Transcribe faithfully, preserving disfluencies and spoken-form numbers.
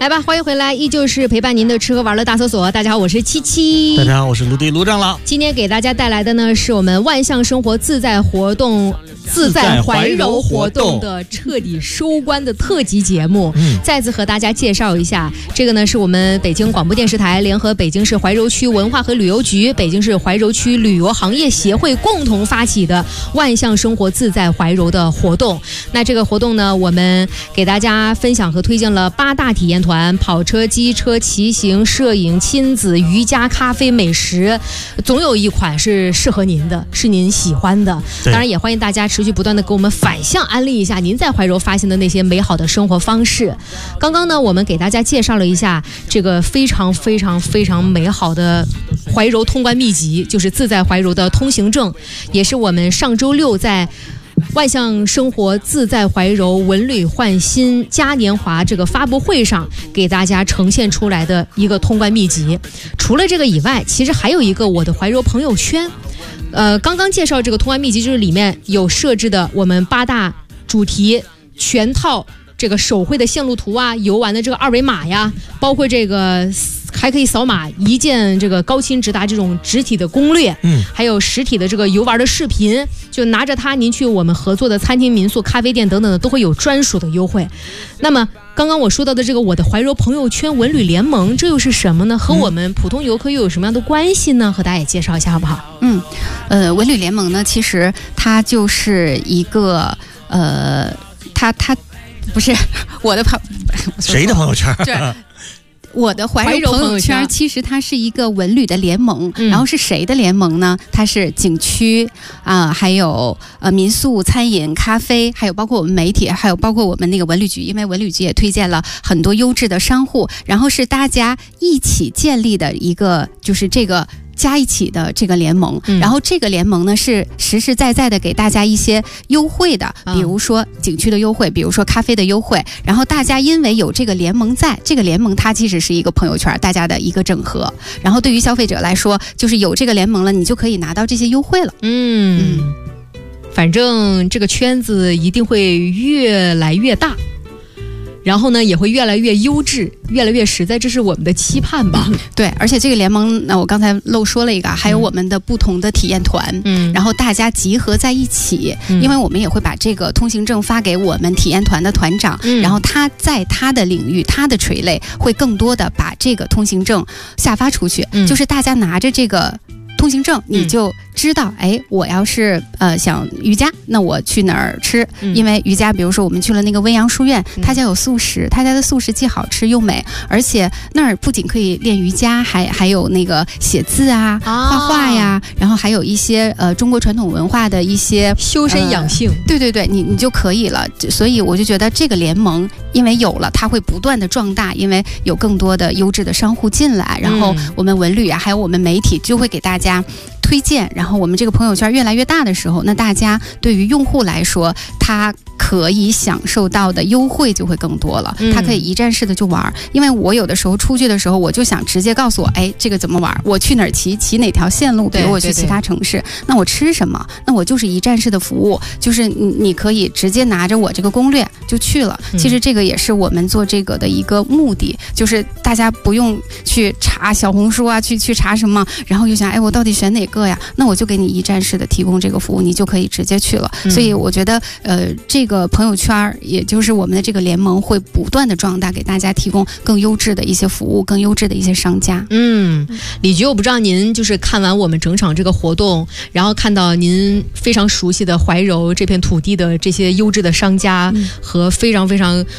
来吧，欢迎回来，依旧是陪伴您的吃喝玩乐大搜索。大家好，我是七七。 大家好，我是卢迪卢长老。 今天给大家带来的呢，是我们万象生活自在活动自在怀柔活动的彻底收官的特辑节目。嗯，再次和大家介绍一下，这个呢是我们北京广播电视台联合北京市怀柔区文化和旅游局、北京市怀柔区旅游行业协会共同发起的万象生活自在怀柔的活动。那这个活动呢，我们给大家分享和推荐了八大体验团：跑车、机车、骑行、摄影、亲子、瑜伽、咖啡、美食，总有一款是适合您的，是您喜欢的。当然也欢迎大家持续不断的给我们反向安利一下您在怀柔发现的那些美好的生活方式。刚刚呢，我们给大家介绍了一下这个非常非常非常美好的怀柔通关秘籍，就是自在怀柔的通行证，也是我们上周六在万象生活自在怀柔文旅焕新嘉年华这个发布会上给大家呈现出来的一个通关秘籍。除了这个以外，其实还有一个我的怀柔朋友圈。呃，刚刚介绍这个通关秘籍，就是里面有设置的我们八大主题全套这个手绘的线路图啊，游玩的这个二维码呀，包括这个还可以扫码一键这个高清直达这种实体的攻略，嗯，还有实体的这个游玩的视频，就拿着它您去我们合作的餐厅、民宿、咖啡店等等的都会有专属的优惠。那么刚刚我说到的这个我的怀柔朋友圈文旅联盟，这又是什么呢？和我们普通游客又有什么样的关系呢？和大家也介绍一下好不好？ 嗯，呃，文旅联盟呢，其实它就是一个呃，它它不是我的朋谁的朋友圈？ 对。我的怀柔朋友圈其实它是一个文旅的联盟，嗯、然后是谁的联盟呢？它是景区啊、呃，还有呃民宿、餐饮、咖啡，还有包括我们媒体，还有包括我们那个文旅局，因为文旅局也推荐了很多优质的商户，然后是大家一起建立的一个，就是这个。加一起的这个联盟，嗯、然后这个联盟呢是实实在在的给大家一些优惠的，比如说景区的优惠，比如说咖啡的优惠，然后大家因为有这个联盟在，这个联盟它其实是一个朋友圈，大家的一个整合，然后对于消费者来说，就是有这个联盟了，你就可以拿到这些优惠了。 嗯，嗯反正这个圈子一定会越来越大。然后呢，也会越来越优质，越来越实在，这是我们的期盼吧。 嗯、对，而且这个联盟，那我刚才漏说了一个，还有我们的不同的体验团，嗯，然后大家集合在一起，嗯、因为我们也会把这个通行证发给我们体验团的团长，嗯、然后他在他的领域、他的垂类会更多的把这个通行证下发出去，嗯、就是大家拿着这个通行证，你就知道，哎，我要是呃想瑜伽，那我去哪儿吃？嗯、因为瑜伽，比如说我们去了那个温阳书院，他家有素食，他家的素食既好吃又美，而且那儿不仅可以练瑜伽，还还有那个写字啊、哦、画画呀，然后还有一些呃中国传统文化的一些修身养性。呃、 对对对，你你就可以了。所以我就觉得这个联盟，因为有了，它会不断的壮大，因为有更多的优质的商户进来，然后我们文旅啊，还有我们媒体就会给大家推荐，然后我们这个朋友圈越来越大的时候，那大家对于用户来说，他可以享受到的优惠就会更多了，他可以一站式的就玩。因为我有的时候出去的时候，我就想直接告诉我，哎，这个怎么玩？我去哪儿骑，骑哪条线路？比如我去其他城市，那我吃什么？那我就是一站式的服务，就是你你可以直接拿着我这个攻略就去了。其实这个也是我们做这个的一个目的，就是大家不用去查小红书啊，去去查什么，然后又想，哎，我到底选哪个呀？那我就给你一站式的提供这个服务，你就可以直接去了。嗯、所以我觉得，呃，这个朋友圈，也就是我们的这个联盟，会不断的壮大，给大家提供更优质的一些服务，更优质的一些商家。 嗯，李局，我不知道您就是看完我们整场这个活动，然后看到您非常熟悉的怀柔这片土地的这些优质的商家、嗯、和非常非常